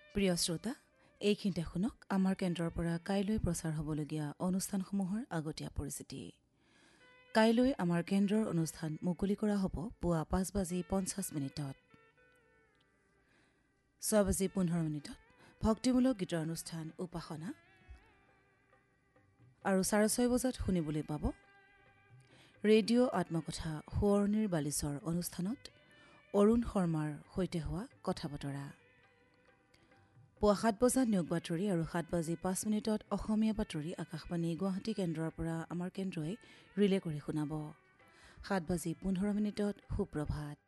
প্ৰিয় শ্ৰোতা, এইখিনিতে শুনক আমাৰ কেন্দ্ৰৰ পৰা কাইলৈ প্ৰচাৰ হ'বলগীয়া অনুষ্ঠানসমূহৰ আগতীয়া পৰিচিতি। কাইলৈ আমাৰ কেন্দ্ৰৰ অনুষ্ঠান মুকলি কৰা হ'ব পুৱা 5:50 6:15 ভক্তিমূলক গীতৰ অনুষ্ঠান উপাসনা আৰু 6:30 শুনিবলৈ পাব ৰেডিঅ' আত্মকথা সোঁৱৰণিৰ বালিচৰ অনুষ্ঠানত অৰুণ শৰ্মাৰ সৈতে হোৱা কথা বতৰা। পুৱা 7 নিয়োগ বাতৰি আৰু 7:05 অসমীয়া বাতৰি আকাশবাণী গুৱাহাটী কেন্দ্ৰৰ পৰা আমাৰ কেন্দ্ৰই ৰিলে কৰি শুনাব। 7:15 সুপ্ৰভাত।